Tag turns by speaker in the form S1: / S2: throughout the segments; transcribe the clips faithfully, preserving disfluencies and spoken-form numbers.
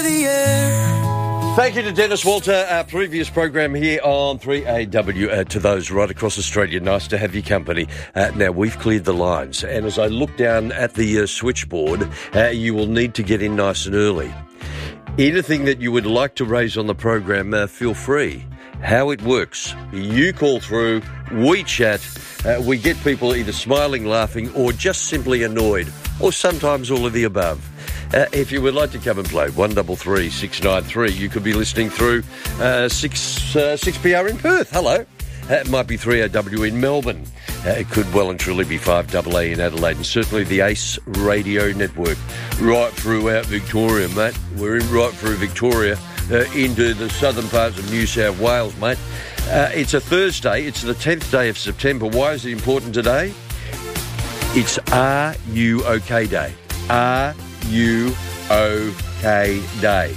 S1: the air.
S2: Thank you to Dennis Walter, our previous program here on three A W. Uh, to those right across Australia, nice to have your company. Uh, now, we've cleared the lines, and as I look down at the uh, switchboard, uh, you will need to get in nice and early. Anything that you would like to raise on the program, uh, feel free. How it works, you call through, we chat, uh, we get people either smiling, laughing, or just simply annoyed, or sometimes all of the above. Uh, if you would like to come and play, one double three six nine three, you could be listening through uh, six uh, six P R in Perth. Hello. Uh, it might be three A W in Melbourne. Uh, it could well and truly be five A A in Adelaide, and certainly the Ace Radio Network right throughout Victoria, mate. We're in right through Victoria uh, into the southern parts of New South Wales, mate. Uh, it's a Thursday. It's the tenth day of September. Why is it important today? It's Are You OK Day. Are You OK Day.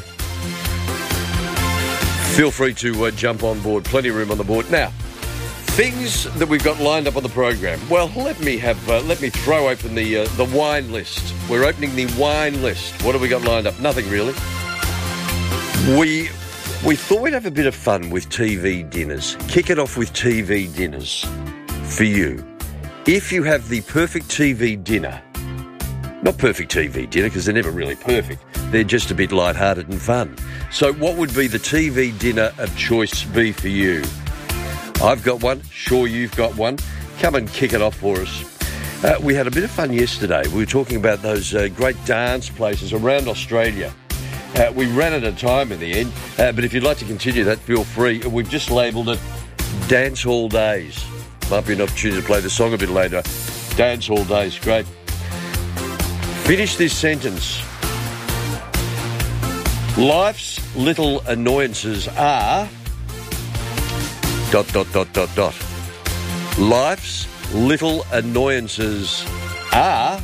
S2: Feel free to uh, jump on board. Plenty of room on the board. Now, things that we've got lined up on the program. Well, let me have uh, let me throw open the uh, the wine list. We're opening the wine list. What have we got lined up? Nothing really. We we thought we'd have a bit of fun with T V dinners. Kick it off with T V dinners for you. If you have the perfect T V dinner, not perfect T V dinner because they're never really perfect. They're just a bit lighthearted and fun. So what would be the T V dinner of choice be for you? I've got one. Sure, you've got one. Come and kick it off for us. Uh, we had a bit of fun yesterday. We were talking about those uh, great dance places around Australia. Uh, we ran out of time in the end, uh, but if you'd like to continue that, feel free. We've just labelled it Dance Hall Days. Might be an opportunity to play the song a bit later. Dance Hall Days, great. Finish this sentence. Life's little annoyances are... Dot, dot, dot, dot, dot. Life's little annoyances are...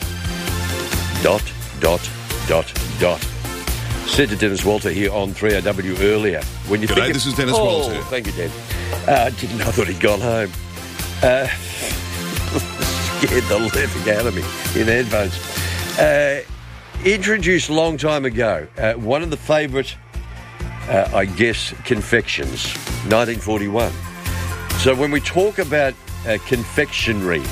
S2: Dot, dot, dot, dot. Said to Dennis Walter here on three A W earlier. When you
S3: G'day,
S2: think of,
S3: this is Dennis
S2: oh,
S3: Walter.
S2: Thank you, Dan. I uh, didn't know. I thought he'd gone home. Uh, scared the living out of me in headphones. Uh, introduced a long time ago, uh, one of the favourite, uh, I guess, confections, nineteen forty-one. So when we talk about uh, confectionery,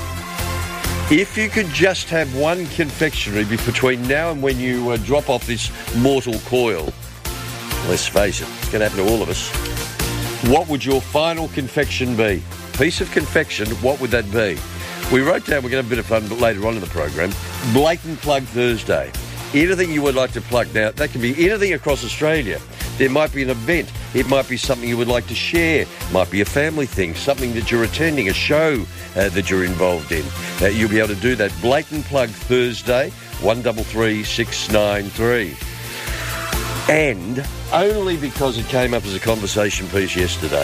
S2: if you could just have one confectionery between now and when you uh, drop off this mortal coil, let's face it, it's going to happen to all of us, what would your final confection be? Piece of confection, what would that be? We wrote down, we're going to have a bit of fun but later on in the program, Blatant Plug Thursday. Anything you would like to plug now, that can be anything across Australia. There might be an event. It might be something you would like to share. It might be a family thing, something that you're attending, a show uh, that you're involved in. Uh, you'll be able to do that. Blatant Plug Thursday, one double three six nine three. And only because it came up as a conversation piece yesterday,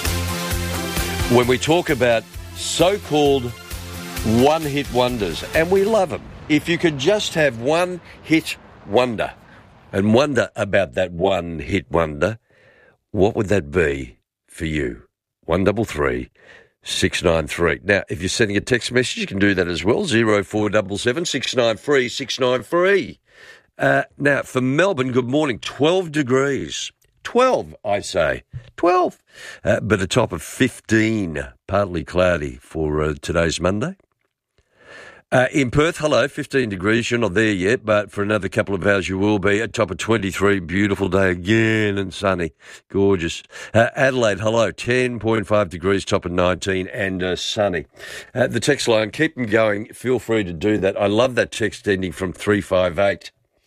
S2: when we talk about so-called one-hit wonders, and we love them. If you could just have one hit wonder and wonder about that one hit wonder, what would that be for you? One double three six nine three. Now, if you're sending a text message, you can do that as well. Zero four seven seven six nine three six nine three. Uh, now, for Melbourne, good morning. Twelve degrees. Twelve, I say. Twelve. Uh, but a top of fifteen. Partly cloudy for uh, today's Monday. Uh, in Perth, hello, fifteen degrees. You're not there yet, but for another couple of hours you will be. At top of twenty-three, beautiful day again and sunny. Gorgeous. Uh, Adelaide, hello, ten point five degrees, top of nineteen and uh, sunny. Uh, the text line, keep them going. Feel free to do that. I love that text ending from three five eight.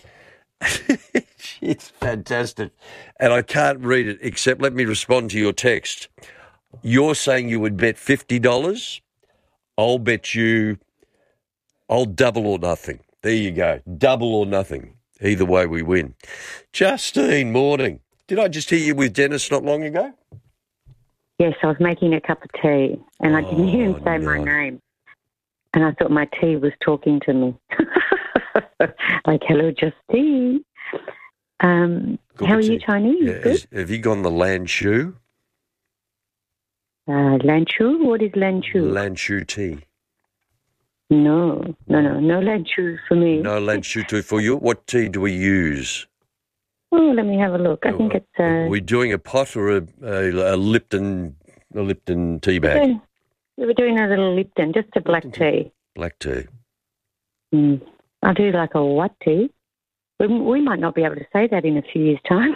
S2: It's fantastic. And I can't read it except let me respond to your text. You're saying you would bet fifty dollars? I'll bet you... I'll double or nothing. There you go. Double or nothing. Either way we win. Justine, morning. Did I just hear you with Dennis not long ago?
S4: Yes, I was making a cup of tea and I didn't hear him say
S2: no.
S4: my name. And I thought my tea was talking to me. Like, hello, Justine. Um, how are you, Chinese?
S2: Yeah,
S4: Good?
S2: is, have you gone the Lanchu?
S4: Uh, Lanchu? What is Lanchu?
S2: Lanchu tea.
S4: No, no, no, no Lanchu for me.
S2: No Lanchu tea for you. What tea do we use?
S4: Oh, let me have a look. I
S2: Oh,
S4: think it's... Uh,
S2: Are we doing a pot or a, a, a Lipton a Lipton tea bag?
S4: we were doing a little Lipton, just a black
S2: Lipton
S4: tea.
S2: Black tea.
S4: Mm. I'll do like a what tea? We, we might not be able to say that in a few years' time.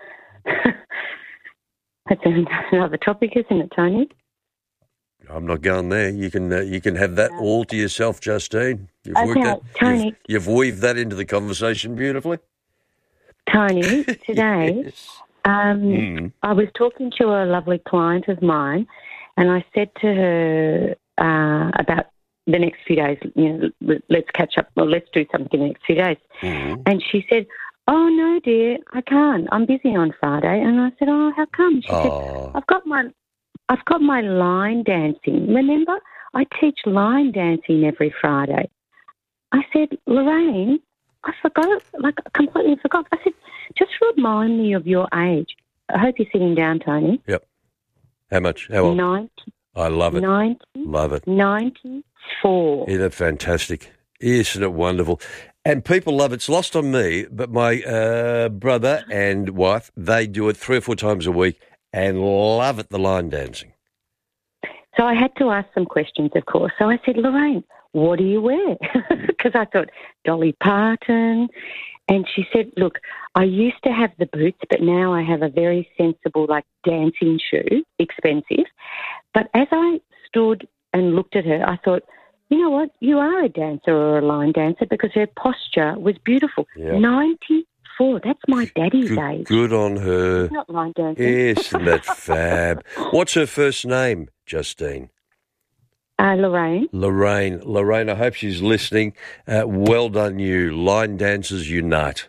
S4: That's another topic, isn't it, Tony?
S2: I'm not going there. You can uh, you can have that all to yourself, Justine. You've
S4: Okay,
S2: worked that.
S4: Tony.
S2: You've, you've weaved that into the conversation beautifully.
S4: Tony, today
S2: Yes.
S4: um,
S2: Mm.
S4: I was talking to a lovely client of mine, and I said to her uh, about the next few days, you know, l- let's catch up, or let's do something in the next few days.
S2: Mm.
S4: And she said, oh, no, dear, I can't. I'm busy on Friday. And I said, oh, how come? She said,
S2: Oh,
S4: I've got my I've got my line dancing. Remember, I teach line dancing every Friday. I said, Lorraine, I forgot, like completely forgot. I said, just remind me of your age. I hope you're sitting down, Tony.
S2: how much? How old?
S4: ninety,
S2: I love it.
S4: ninety,
S2: Love it.
S4: ninety-four.
S2: Isn't it fantastic? Isn't it wonderful? And people love it. It's lost on me, but my uh, brother and wife, they do it three or four times a week and love it, the line dancing.
S4: So I had to ask some questions, of course. So I said, Lorraine, what do you wear? Because I thought Dolly Parton. And she said, look, I used to have the boots, but now I have a very sensible, like, dancing shoe, expensive. But as I stood and looked at her, I thought, you know what, you are a dancer or a line dancer, because her posture was beautiful.
S2: Yeah.
S4: ninety-four, that's my daddy's
S2: Good,
S4: age.
S2: good on her.
S4: He's not line dancing.
S2: Isn't that fab? What's her first name, Justine?
S4: Uh, Lorraine.
S2: Lorraine. Lorraine, I hope she's listening. Uh, well done, you. Line dancers unite.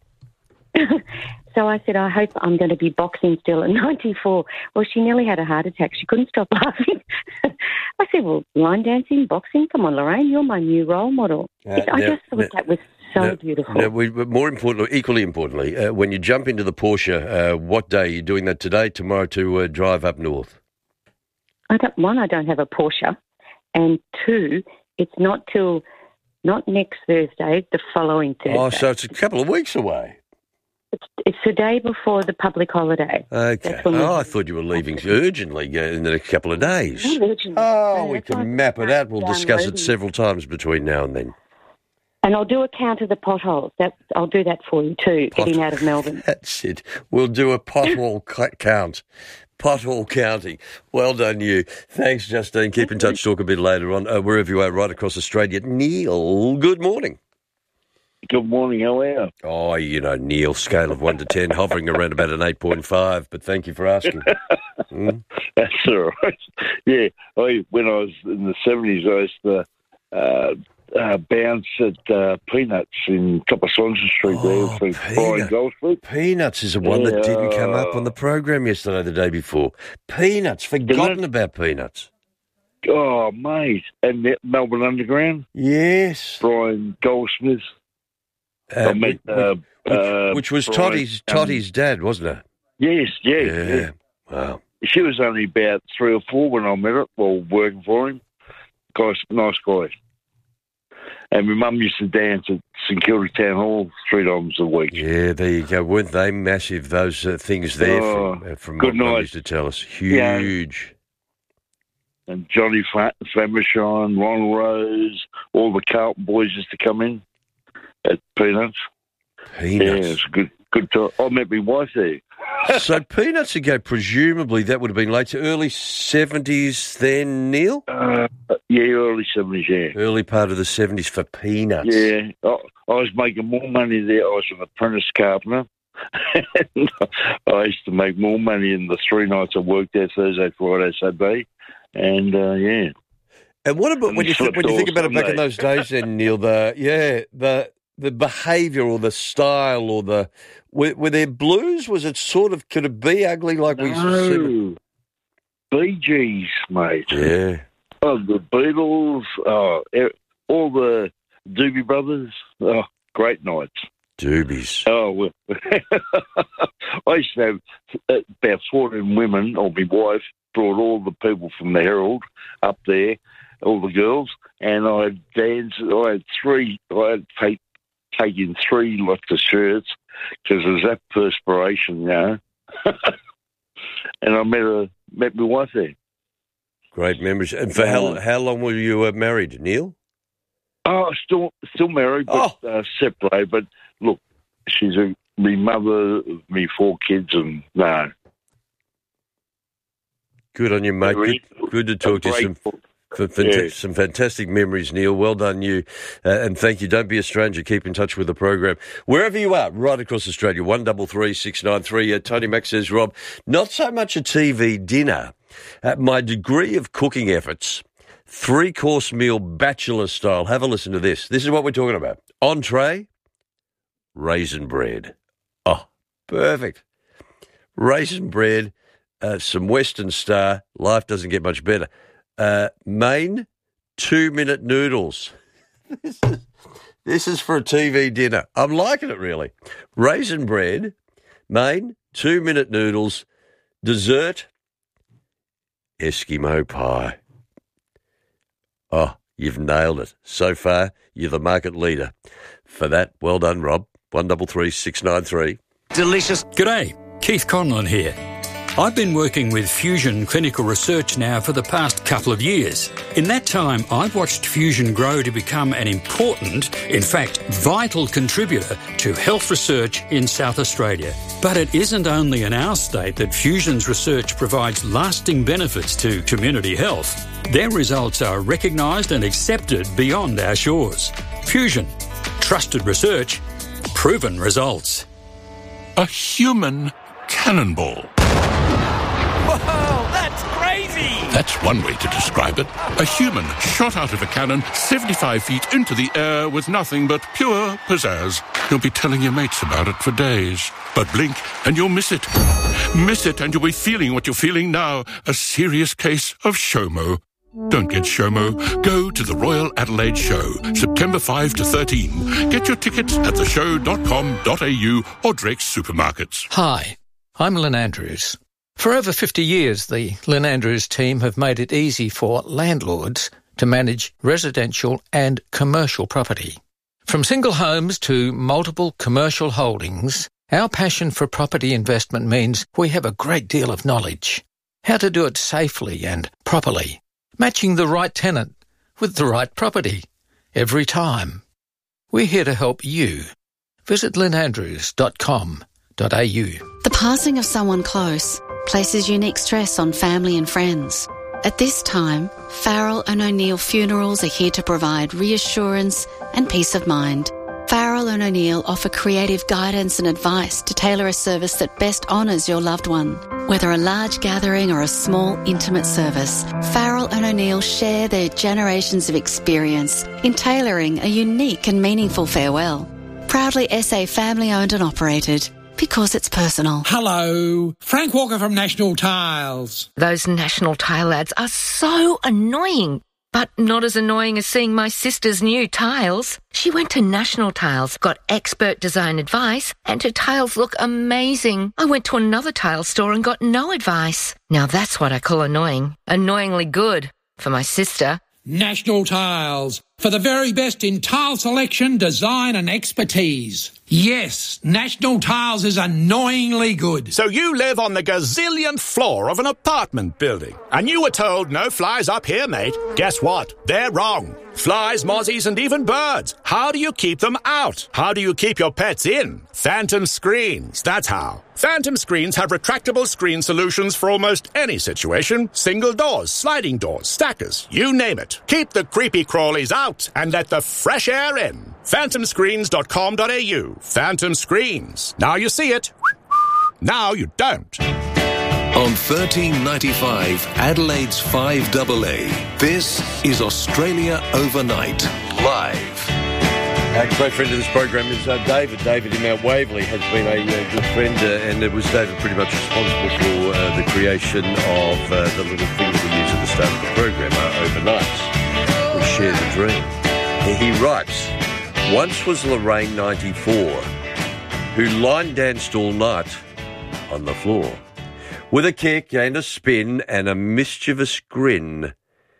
S4: So I said, I hope I'm going to be boxing still at ninety-four. Well, she nearly had a heart attack. She couldn't stop laughing. I said, well, line dancing, boxing, come on, Lorraine, you're my new role model.
S2: Uh,
S4: I
S2: now-
S4: just thought
S2: now-
S4: that was so
S2: now-
S4: beautiful.
S2: Now, we, but more importantly, equally importantly, uh, when you jump into the Porsche, uh, what day are you doing that today, tomorrow to uh, drive up north?
S4: I don't, one, I don't have a Porsche. And two, it's not till, not next Thursday, the following Thursday.
S2: Oh, so it's a couple of weeks away.
S4: It's, it's the day before the public holiday.
S2: Okay.
S4: That's when we-
S2: Oh, I thought you were leaving urgently uh, in the next couple of days.
S4: Not urgent.
S2: Oh,
S4: No,
S2: we
S4: that's why
S2: can
S4: I
S2: map it out. We'll
S4: downloading.
S2: discuss it several times between now and then.
S4: And I'll do a count of the potholes. That, I'll do that for you too,
S2: Pot-
S4: getting out of Melbourne.
S2: That's it. We'll do a pothole cu- count. Pothole counting. Well done, you. Thanks, Justine. Keep in touch. Talk a bit later on, uh, wherever you are, right across Australia. Neil, good morning.
S3: Good morning, how are you?
S2: Oh, you know, Neil, scale of one to ten, hovering around about an eight point five, but thank you for asking. Mm.
S3: That's all right. Yeah, I, when I was in the seventies, I used to uh, uh, bounce at uh, Peanuts in top of Swanston Street
S2: Oh,
S3: there for Brian
S2: Peanut.
S3: Goldsmith.
S2: Peanuts is the one that didn't come up on the program yesterday, the day before. Peanuts, forgotten about Peanuts.
S3: Oh, mate. And that Melbourne Underground,
S2: Yes.
S3: Brian Goldsmith.
S2: Uh,
S3: I met,
S2: which,
S3: uh,
S2: which,
S3: uh,
S2: which was
S3: Brian,
S2: Toddy's,
S3: um,
S2: Toddy's dad, wasn't it?
S3: Yes, yeah,
S2: Yeah.
S3: yeah.
S2: Wow.
S3: She was only about three or four when I met her, well, working for him. Guys, nice guy. And my mum used to dance at St Kilda Town Hall three times a week.
S2: Yeah, there you go. Weren't they massive, those uh, things there
S3: Oh,
S2: from, uh, from
S3: good
S2: what Mum
S3: night.
S2: used to tell us?
S3: Yeah.
S2: Huge.
S3: And Johnny Fa- Famershine, Ron Rose, all the Carlton boys used to come in at Peanuts. Yeah,
S2: Peanuts.
S3: it's a good, good time. I met my wife there.
S2: So Peanuts ago, presumably that would have been late to early seventies then, Neil?
S3: Uh, yeah, early seventies, yeah.
S2: Early part of the seventies for Peanuts.
S3: Yeah, I, I was making more money there. I was an apprentice carpenter. And I used to make more money in the three nights I worked there, Thursday, Friday, Saturday. And, uh, yeah.
S2: And what about
S3: And
S2: when you, th-
S3: slept
S2: when you think
S3: all
S2: about it back in
S3: Sunday.
S2: those days then, Neil, the, yeah, the the behaviour or the style or the, were, were there blues? Was it sort of, could it be ugly like we said?
S3: No. Bee Gees, mate.
S2: Yeah.
S3: Oh, the Beatles, oh, e- all the Doobie Brothers. Oh, great nights.
S2: Doobies.
S3: Oh, well. I used to have uh, about fourteen women, or my wife brought all the people from the Herald up there, all the girls, and I had danced. I had three, I had take, taken three lots of shirts because it was that perspiration, you know. And I met a, met my wife there.
S2: Great memories. And for how, how long were you uh, married, Neil?
S3: Oh, still still married, but oh. uh, separated. But look, she's a, me mother, me four kids, and no.
S2: Good on you, mate. Good, good to talk to you. Some, for, for, yeah. some fantastic memories, Neil. Well done, you. Uh, and thank you. Don't be a stranger. Keep in touch with the program. Wherever you are, right across Australia, one double three six nine three. Uh, Tony Mack says, Rob, not so much a T V dinner. Uh, my degree of cooking efforts, three-course meal bachelor style. Have a listen to this. This is what we're talking about. Entree, raisin bread. Oh, perfect. Raisin bread. Uh, some Western Star. Life doesn't get much better. Uh, main, two-minute noodles. this, is, this is for a T V dinner. I'm liking it, really. Raisin bread, main, two-minute noodles, dessert, Eskimo pie. Oh, you've nailed it. So far, you're the market leader. For that, well done, Rob. one double three six nine three.
S5: Delicious. G'day, Keith Conlon here. I've been working with Fusion Clinical Research now for the past couple of years. In that time, I've watched Fusion grow to become an important, in fact, vital contributor to health research in South Australia. But it isn't only in our state that Fusion's research provides lasting benefits to community health. Their results are recognised and accepted beyond our shores. Fusion. Trusted research. Proven results.
S6: A human cannonball.
S7: Whoa, that's crazy!
S6: That's one way to describe it. A human shot out of a cannon seventy-five feet into the air with nothing but pure pizzazz. You'll be telling your mates about it for days. But blink and you'll miss it. Miss it and you'll be feeling what you're feeling now. A serious case of SHOMO. Don't get SHOMO. Go to the Royal Adelaide Show, September fifth to thirteenth. Get your tickets at the show dot com dot a u or Drake's Supermarkets.
S8: Hi, I'm Lynn Andrews. For over fifty years, the Lynn Andrews team have made it easy for landlords to manage residential and commercial property. From single homes to multiple commercial holdings, our passion for property investment means we have a great deal of knowledge. How to do it safely and properly, matching the right tenant with the right property every time. We're here to help you. Visit lynn andrews dot com dot a u.
S9: The passing of someone close places unique stress on family and friends. At this time, Farrell and O'Neill Funerals are here to provide reassurance and peace of mind. Farrell and O'Neill offer creative guidance and advice to tailor a service that best honours your loved one. Whether a large gathering or a small, intimate service, Farrell and O'Neill share their generations of experience in tailoring a unique and meaningful farewell. Proudly S A family-owned and operated. Because it's personal.
S10: Hello, Frank Walker from National Tiles.
S11: Those National Tile ads are so annoying, but not as annoying as seeing my sister's new tiles. She went to National Tiles, got expert design advice, and her tiles look amazing. I went to another tile store and got no advice. Now that's what I call annoying. Annoyingly good for my sister.
S10: National Tiles, for the very best in tile selection, design and expertise. Yes, National Tiles is annoyingly good.
S12: So you live on the gazillionth floor of an apartment building, and you were told no flies up here, mate. Guess what? They're wrong. Flies, mozzies, and even birds. How do you keep them out? How do you keep your pets in? Phantom Screens, that's how. Phantom Screens have retractable screen solutions for almost any situation. Single doors, sliding doors, stackers, you name it. Keep the creepy crawlies out and let the fresh air in. phantom screens dot com dot a u. Phantom Screens. Now you see it. Now you don't.
S13: On thirteen ninety-five, Adelaide's five A A, this is Australia Overnight, live.
S2: Our great friend of this program is uh, David. David in Mount Waverley has been a uh, good friend, uh, and it was David pretty much responsible for uh, the creation of uh, the little thing that we use at the start of the program, our overnights. We share the dream. He writes, once was Lorraine ninety-four, who line danced all night on the floor. With a kick and a spin and a mischievous grin,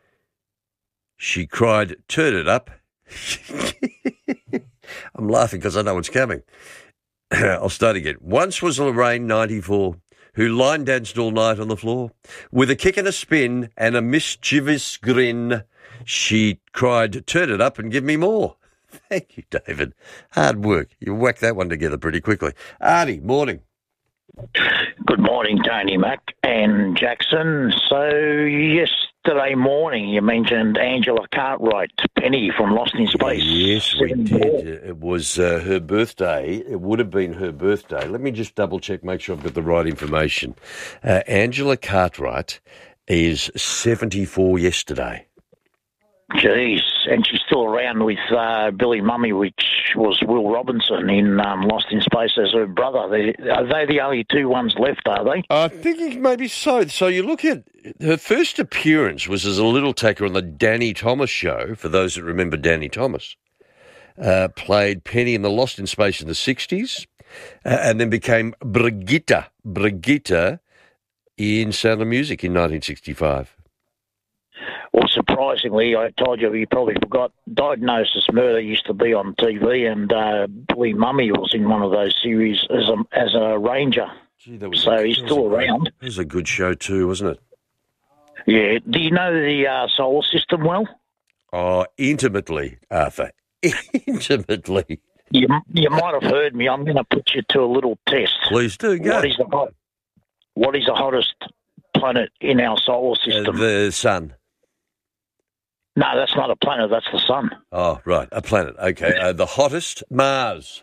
S2: she cried, turn it up. I'm laughing because I know what's coming. I'll start again. Once was Lorraine, ninety-four, who line danced all night on the floor. With a kick and a spin and a mischievous grin, she cried, turn it up and give me more. Thank you, David. Hard work. You whacked that one together pretty quickly. Artie, morning.
S7: Good morning, Tony Mac and Jackson. So yesterday morning you mentioned Angela Cartwright, Penny from Lost in Space.
S2: Yes, we did. It was uh, her birthday. It would have been her birthday. Let me just double check, make sure I've got the right information. Uh, Angela Cartwright is seventy-four yesterday.
S7: Jeez, and she's still around with uh, Billy Mummy, which was Will Robinson in um, Lost in Space as her brother. They, are they the only two ones left, are they?
S2: I think maybe so. So you look at her first appearance was as a little taker on the Danny Thomas show, for those that remember Danny Thomas. Uh, played Penny in the Lost in Space in the sixties, uh, and then became Brigitte, Brigitte in Sound of Music in nineteen sixty-five.
S7: Well, surprisingly, I told you, you probably forgot, Diagnosis Murder used to be on T V, and uh, Billy Mummy was in one of those series as a, as a ranger.
S2: Gee, that was
S7: so
S2: a,
S7: he's still around.
S2: It was a good show too, wasn't it?
S7: Yeah. Do you know the uh, solar system well?
S2: Oh, intimately, Arthur. Intimately.
S7: You, you might have heard me. I'm going to put you to a little test.
S2: Please do, go.
S7: What is the, hot, what is the hottest planet in our solar system?
S2: Uh, the sun.
S7: No, that's not a planet. That's the sun.
S2: Oh, right. A planet. Okay. Uh, the hottest? Mars.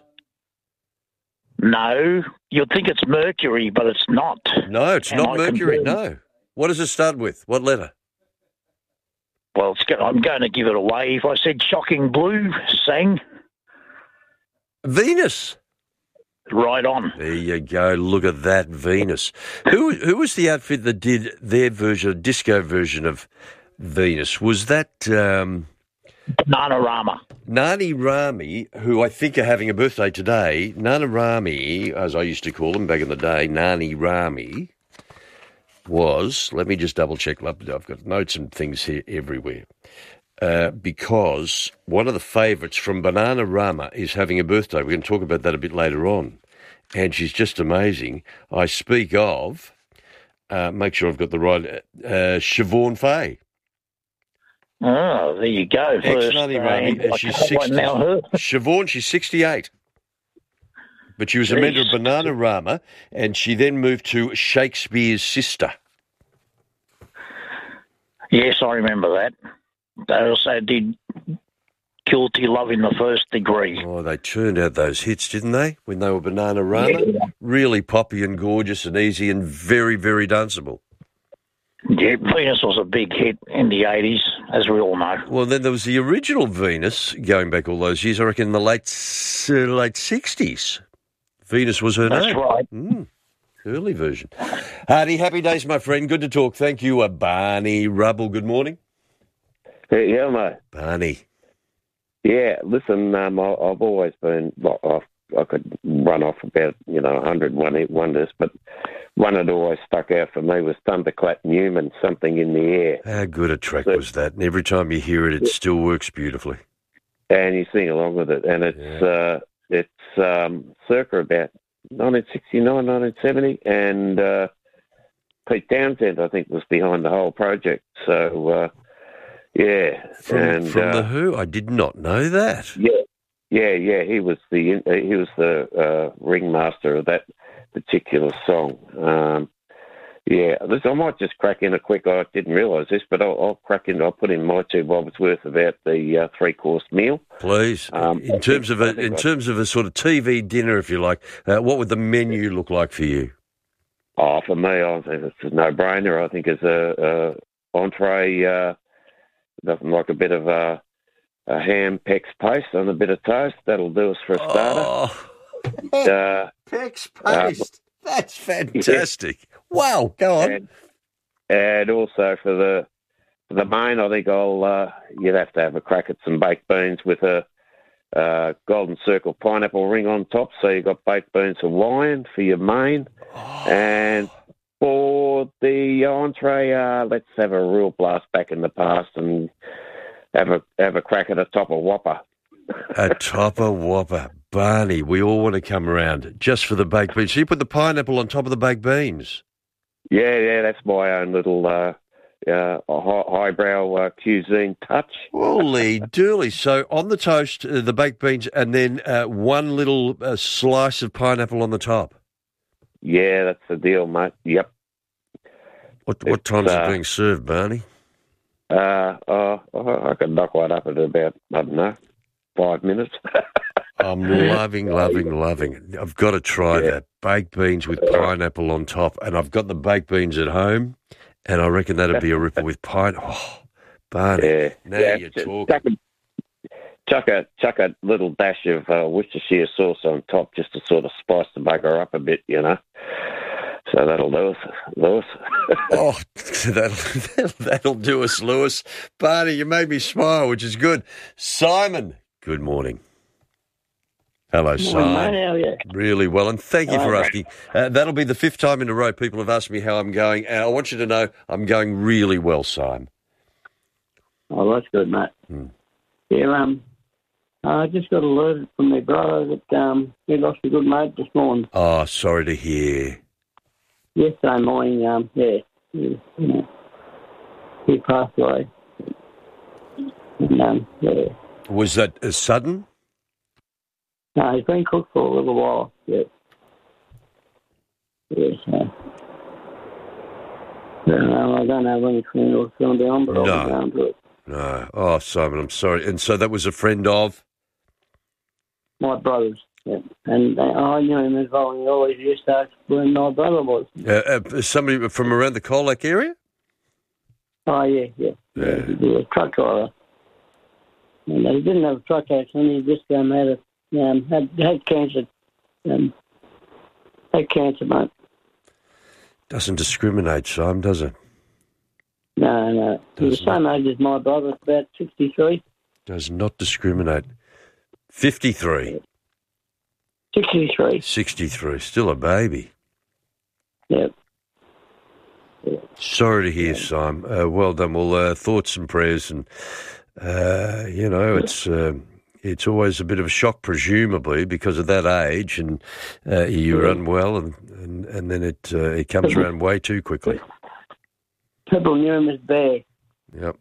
S7: No. You'd think it's Mercury, but it's not.
S2: No, it's
S7: and
S2: not
S7: I
S2: Mercury.
S7: confirm,
S2: No. What does it start with? What letter?
S7: Well, it's, I'm going to give it away. If I said Shocking Blue, sang.
S2: Venus.
S7: Right on.
S2: There you go. Look at that, Venus. Who who was the outfit that did their version, a disco version of Venus? Was that um,
S7: Bananarama?
S2: Nani Rami, who I think are having a birthday today. Nana Rami, as I used to call them back in the day, Nani Rami was, let me just double check, I've got notes and things here everywhere, uh, because one of the favourites from Bananarama is having a birthday. We're going to talk about that a bit later on. And she's just amazing. I speak of, uh, make sure I've got the right, uh, Siobhan Fay.
S7: Oh, there you go.
S2: Ex-Nani Rami. Uh, she's sixty. Siobhan, she's sixty-eight. But she was Jeez. a member of Bananarama, and she then moved to Shakespeare's Sister.
S7: Yes, I remember that. They also did Guilty Love in the First Degree.
S2: Oh, they turned out those hits, didn't they, when they were Bananarama? Yeah. Really poppy and gorgeous and easy and very, very danceable.
S7: Yeah, Venus was a big hit in the eighties, as we all know.
S2: Well, then there was the original Venus, going back all those years, I reckon in the late, uh, late sixties. Venus was her
S7: That's
S2: name.
S7: That's right.
S2: Mm, early version. Hardy, happy days, my friend. Good to talk. Thank you. Uh, Barney Rubble, good morning.
S14: Hey, yeah, mate.
S2: Barney.
S14: Yeah, listen, um, I, I've always been, well, I, I could run off about, you know, one hundred one-hit wonders, but one that always stuck out for me was Thunderclap Newman, Something in the Air.
S2: How good a track so, was that? And every time you hear it, it still works beautifully.
S14: And you sing along with it. And it's yeah. uh, it's um, circa about nineteen sixty-nine, nineteen seventy, and uh, Pete Townsend, I think, was behind the whole project. So, uh, yeah.
S2: From,
S14: and,
S2: from
S14: uh,
S2: The Who? I did not know that.
S14: Yeah, yeah, yeah. He was the, he was the uh, ringmaster of that particular song. Um, yeah, listen, I might just crack in a quick, I didn't realise this, but I'll, I'll crack in, I'll put in my two bobs worth about the uh, three-course meal.
S2: Please. Um, in terms of a in I, terms of a sort of T V dinner, if you like, uh, what would the menu look like for you?
S14: Oh, for me, I think it's a no-brainer. I think it's a, a entree, uh, nothing like a bit of a, a ham Pex paste and a bit of toast. That'll do us for a starter.
S2: Oh.
S14: uh,
S2: Pex paste. Uh, That's fantastic. Yeah. Wow, go on.
S14: And, and also for the for the main, I think I'll uh, you'd have to have a crack at some baked beans with a uh, golden circle pineapple ring on top. So you've got baked beans Hawaiian for your main, oh. and for the entree, uh, let's have a real blast back in the past and have a have a crack at a topper whopper.
S2: A topper whopper. Barney, we all want to come around just for the baked beans. So you put the pineapple on top of the baked beans?
S14: Yeah, yeah, that's my own little uh, uh, high, highbrow uh, cuisine touch.
S2: Holy dooly. So on the toast, uh, the baked beans, and then uh, one little uh, slice of pineapple on the top?
S14: Yeah, that's the deal, mate. Yep.
S2: What what time's
S14: uh,
S2: it being served, Barney?
S14: Uh, uh, I could knock one up at about, I don't know, five minutes.
S2: I'm loving, loving, loving. I've got to try
S14: Yeah.
S2: that. Baked beans with pineapple on top. And I've got the baked beans at home, and I reckon that'd be a ripper with pine. Oh, Barney,
S14: Yeah.
S2: now
S14: yeah,
S2: you're
S14: ch-
S2: talking.
S14: Chuck a, chuck, a, chuck a little dash of uh, Worcestershire sauce on top just to sort of spice the bugger up a bit, you know. So that'll do us, Lewis.
S2: Oh, that'll, that'll do us, Lewis. Barney, you made me smile, which is good. Simon, good morning. Hello,
S15: Morning,
S2: Simon.
S15: mate. How are you?
S2: Really well, and thank you
S15: Hello,
S2: for
S15: mate.
S2: asking. Uh, that'll be the fifth time in a row people have asked me how I'm going, and I want you to know I'm going really well, Simon.
S15: Oh, that's good, mate.
S2: Hmm.
S15: Yeah, um, I just got a alert from my brother that um, he lost a good mate this morning.
S2: Oh, sorry to hear.
S15: Yesterday morning, um, yeah, he, you know, he passed away. And, um, yeah.
S2: Was that uh, sudden?
S15: No, he's been cooked for a little while, yeah. Yeah, so. Um, I don't know when the funeral's going to be on, but I'll
S2: No.
S15: be going to it.
S2: No. Oh, Simon, I'm sorry. And so that was a friend of?
S15: My brother's. Yeah. And uh, I knew him as well, and he always used to ask where my brother was.
S2: Uh, uh, somebody from around the Colac area?
S15: Oh, yeah, yeah.
S2: Yeah.
S15: He was a truck driver. And he didn't have a truck accident, he just um, had, a, um, had, had cancer. Um, had cancer, mate.
S2: Doesn't discriminate, Simon, does it?
S15: No, no. He was the
S2: Doesn't.
S15: same age as my brother, about sixty-three.
S2: Does not discriminate. fifty-three.
S15: sixty-three.
S2: sixty-three. Still a baby.
S15: Yep.
S2: Sorry to hear, Simon. Uh, well done. Well, uh, thoughts and prayers, and uh, you know, it's uh, it's always a bit of a shock, presumably because of that age, and uh, you're unwell, and, and, and then it uh, it comes around way too quickly.
S15: People knew him as Bear.
S2: Yep.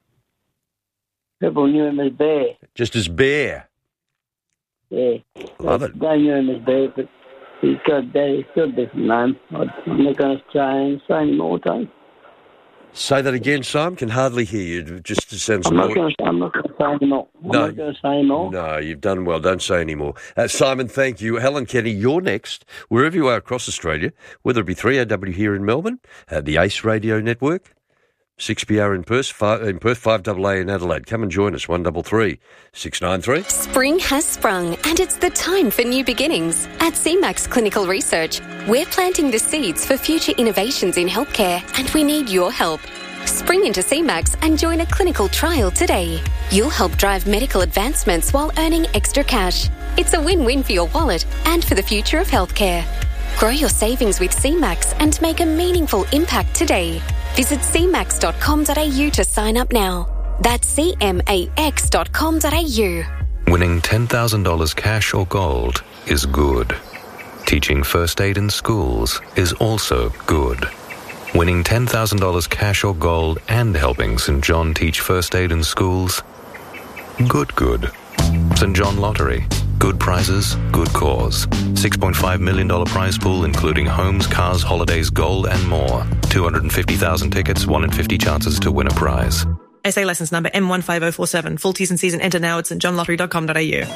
S15: People knew him as Bear.
S2: Just as Bear.
S15: Yeah.
S2: Love it.
S15: They knew him as Bear, but he's got, he's got a different name. I'm not going to say, say any more, Dave.
S2: Say that again, Simon. Can hardly hear you. Just to sound
S15: I'm not
S2: more.
S15: going to I'm not going to say any more. I'm
S2: No.
S15: not going to say any more.
S2: No, you've done well. Don't say any more. Uh, Simon, thank you. Helen Kenny, you're next. Wherever you are across Australia, whether it be three A W here in Melbourne, uh, the Ace Radio Network, six P R in Perth, five, in Perth, five A A in Adelaide. Come and join us, one double three, six nine three.
S16: Spring has sprung, and it's the time for new beginnings. At C MAX Clinical Research, we're planting the seeds for future innovations in healthcare, and we need your help. Spring into C MAX and join a clinical trial today. You'll help drive medical advancements while earning extra cash. It's a win-win for your wallet and for the future of healthcare. Grow your savings with C MAX and make a meaningful impact today. Visit c max dot com dot a u to sign up now. That's c max dot com dot a u.
S17: Winning ten thousand dollars cash or gold is good. Teaching first aid in schools is also good. Winning ten thousand dollars cash or gold and helping Saint John teach first aid in schools? Good, good. Saint John Lottery. Good prizes, good cause. six point five million dollars prize pool including homes, cars, holidays, gold and more. two hundred fifty thousand tickets, one in fifty chances to win a prize.
S18: S A licence number M one five zero four seven. Full T's and C's and enter now at st john lottery dot com dot a u.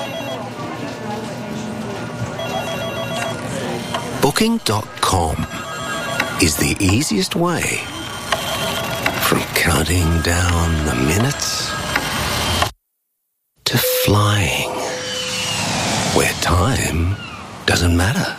S19: Booking dot com is the easiest way from counting down the minutes to flying, where time doesn't matter.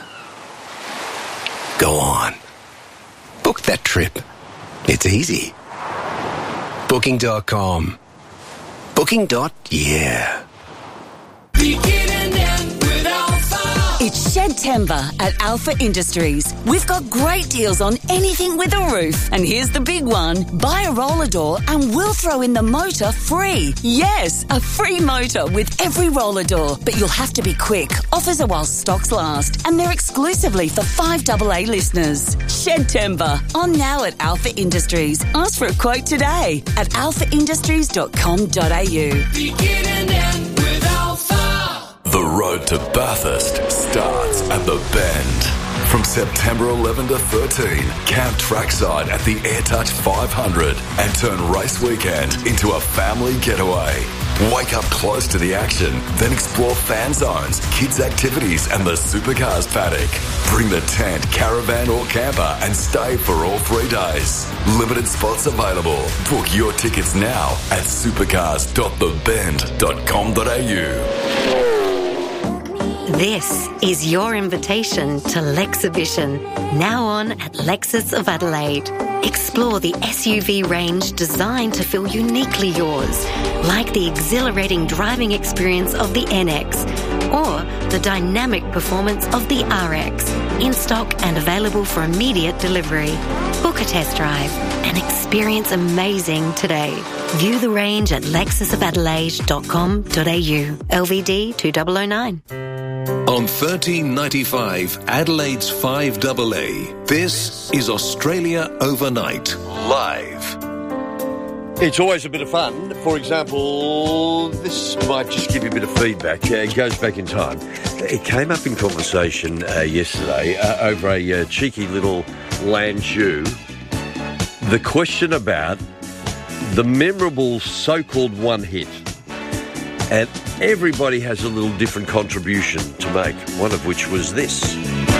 S19: Go on. Book that trip. It's easy. Booking dot com. Booking. Yeah.
S1: Beginning and without fire.
S20: It's Shed Timber at Alpha Industries. We've got great deals on anything with a roof. And here's the big one. Buy a roller door and we'll throw in the motor free. Yes, a free motor with every roller door. But you'll have to be quick. Offers are while stocks last. And they're exclusively for five double A listeners. Shed Timber. On now at Alpha Industries. Ask for a quote today at alpha industries dot com dot a u.
S1: Beginning and with Alpha.
S21: The road to Bathurst starts at the Bend. From September eleventh to thirteenth, camp trackside at the AirTouch five hundred and turn race weekend into a family getaway. Wake up close to the action, then explore fan zones, kids' activities and the supercars paddock. Bring the tent, caravan or camper and stay for all three days. Limited spots available. Book your tickets now at supercars dot the bend dot com dot a u.
S22: This is your invitation to Lexhibition, now on at Lexus of Adelaide. Explore the S U V range designed to feel uniquely yours, like the exhilarating driving experience of the N X or the dynamic performance of the R X, in stock and available for immediate delivery. Book a test drive and experience amazing today. View the range at lexus of adelaide dot com dot a u. L V D two thousand nine.
S13: On thirteen ninety-five, Adelaide's five double A, this is Australia Overnight, live.
S2: It's always a bit of fun. For example, this might just give you a bit of feedback. Uh, it goes back in time. It came up in conversation uh, yesterday uh, over a uh, cheeky little Lanzhou. The question about the memorable so-called one hit. And everybody has a little different contribution to make, one of which was this.